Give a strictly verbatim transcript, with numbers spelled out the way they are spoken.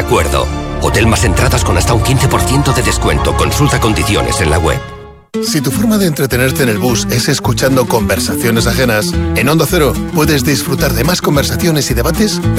acuerdo. Hotel más entradas con hasta un quince por ciento de descuento. Consulta condiciones en la web. Si tu forma de entretenerte en el bus es escuchando conversaciones ajenas, en Onda Cero puedes disfrutar de más conversaciones y debates